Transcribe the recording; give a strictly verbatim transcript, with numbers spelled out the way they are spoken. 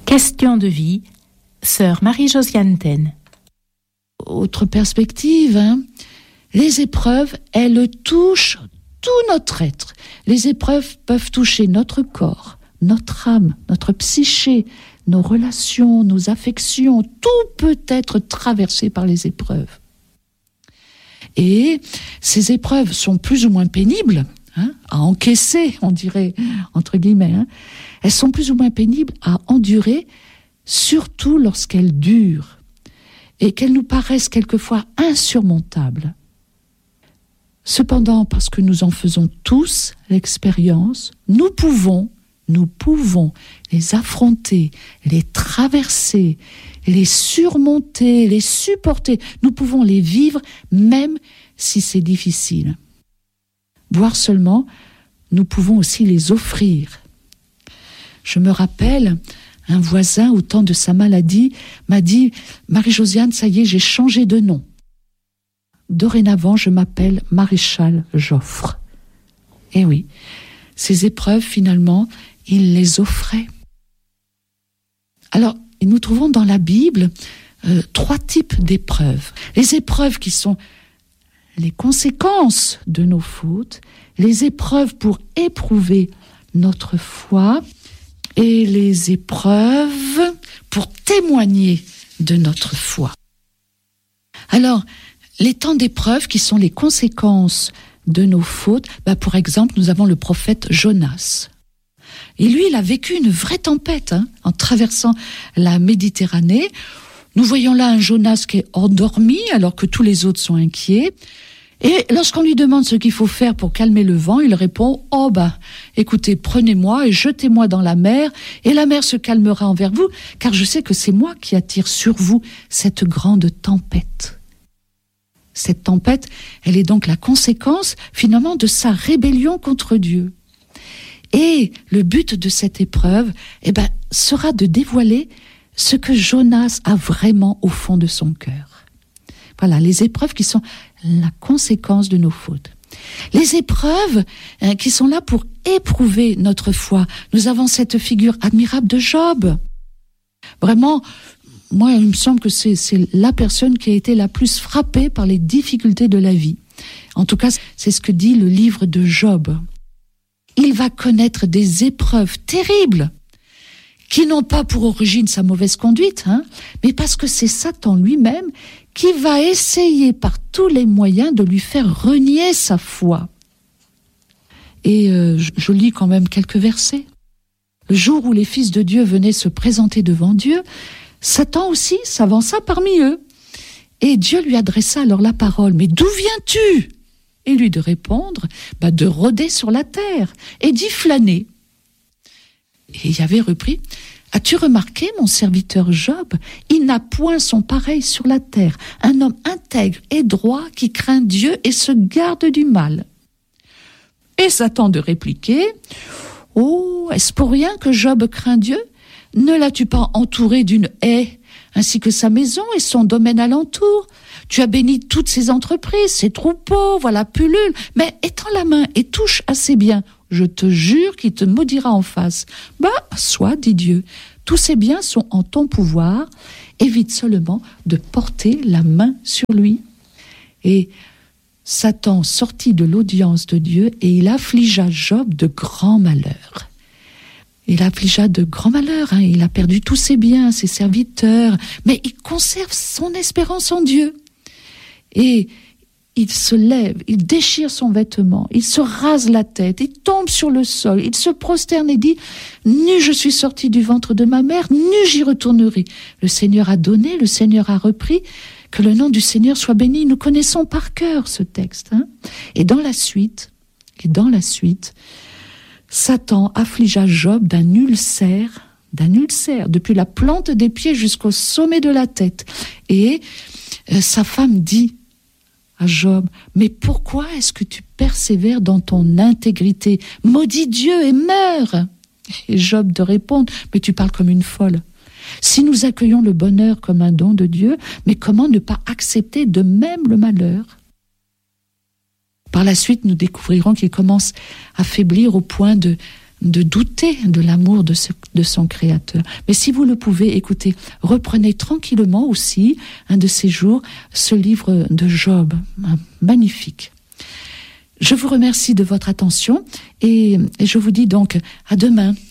Question de vie, sœur Marie-Josiane Taine. Autre perspective, hein, les épreuves, elles touchent tout notre être. Les épreuves peuvent toucher notre corps, notre âme, notre psyché, nos relations, nos affections. Tout peut être traversé par les épreuves. Et ces épreuves sont plus ou moins pénibles, hein, à encaisser, on dirait, entre guillemets. Hein. Elles sont plus ou moins pénibles à endurer, surtout lorsqu'elles durent et qu'elles nous paraissent quelquefois insurmontables. Cependant, parce que nous en faisons tous l'expérience, nous pouvons, nous pouvons les affronter, les traverser, les surmonter, les supporter. Nous pouvons les vivre même si c'est difficile. Voire seulement, nous pouvons aussi les offrir. Je me rappelle, un voisin, au temps de sa maladie, m'a dit « Marie-Josiane, ça y est, j'ai changé de nom. Dorénavant, je m'appelle Maréchal Joffre. » Eh oui, ces épreuves, finalement, il les offrait. Alors, nous trouvons dans la Bible euh, trois types d'épreuves. Les épreuves qui sont les conséquences de nos fautes, les épreuves pour éprouver notre foi et les épreuves pour témoigner de notre foi. Alors, les temps d'épreuve qui sont les conséquences de nos fautes, bah pour exemple, nous avons le prophète Jonas. Et lui, il a vécu une vraie tempête hein, en traversant la Méditerranée. Nous voyons là un Jonas qui est endormi alors que tous les autres sont inquiets. Et lorsqu'on lui demande ce qu'il faut faire pour calmer le vent, il répond « Oh bah, écoutez, prenez-moi et jetez-moi dans la mer, et la mer se calmera envers vous, car je sais que c'est moi qui attire sur vous cette grande tempête. » Cette tempête, elle est donc la conséquence, finalement, de sa rébellion contre Dieu. Et le but de cette épreuve, eh ben, sera de dévoiler ce que Jonas a vraiment au fond de son cœur. Voilà, les épreuves qui sont la conséquence de nos fautes. Les épreuves hein, qui sont là pour éprouver notre foi. Nous avons cette figure admirable de Job. Vraiment, moi, il me semble que c'est, c'est la personne qui a été la plus frappée par les difficultés de la vie. En tout cas, c'est ce que dit le livre de Job. Il va connaître des épreuves terribles qui n'ont pas pour origine sa mauvaise conduite, hein, mais parce que c'est Satan lui-même qui va essayer par tous les moyens de lui faire renier sa foi. Et euh, je lis quand même quelques versets. Le jour où les fils de Dieu venaient se présenter devant Dieu, Satan aussi s'avança parmi eux. Et Dieu lui adressa alors la parole. « Mais d'où viens-tu » Et lui de répondre, bah, de rôder sur la terre et d'y flâner. Et Yahvé reprit, « As-tu remarqué, mon serviteur Job, il n'a point son pareil sur la terre, un homme intègre et droit qui craint Dieu et se garde du mal. » Et Satan de répliquer, « Oh, est-ce pour rien que Job craint Dieu ? Ne l'as-tu pas entouré d'une haie, ainsi que sa maison et son domaine alentour ? Tu as béni toutes ses entreprises, ses troupeaux, voilà pullule, mais étends la main et touche à ses biens. Je te jure qu'il te maudira en face. Bah, soit, dit Dieu, tous ces biens sont en ton pouvoir, évite seulement de porter la main sur lui. » Et Satan sortit de l'audience de Dieu et il affligea Job de grands malheurs. Il affligea de grands malheurs, hein. Il a perdu tous ses biens, ses serviteurs, mais il conserve son espérance en Dieu. Et il se lève, il déchire son vêtement, il se rase la tête, il tombe sur le sol, il se prosterne et dit « Nu je suis sorti du ventre de ma mère, nu j'y retournerai. Le Seigneur a donné, le Seigneur a repris, que le nom du Seigneur soit béni. » Nous connaissons par cœur ce texte. Hein. Et dans la suite, et dans la suite, Satan affligea Job d'un ulcère, d'un ulcère, depuis la plante des pieds jusqu'au sommet de la tête. Et euh, sa femme dit à Job, « Mais pourquoi est-ce que tu persévères dans ton intégrité ? Maudis Dieu et meurs !» Et Job de répondre, « Mais tu parles comme une folle. Si nous accueillons le bonheur comme un don de Dieu, mais comment ne pas accepter de même le malheur ? » Par la suite, nous découvrirons qu'il commence à faiblir au point de, de douter de l'amour de, ce, de son Créateur. Mais si vous le pouvez, écoutez, reprenez tranquillement aussi, un de ces jours, ce livre de Job, magnifique. Je vous remercie de votre attention et, et je vous dis donc à demain.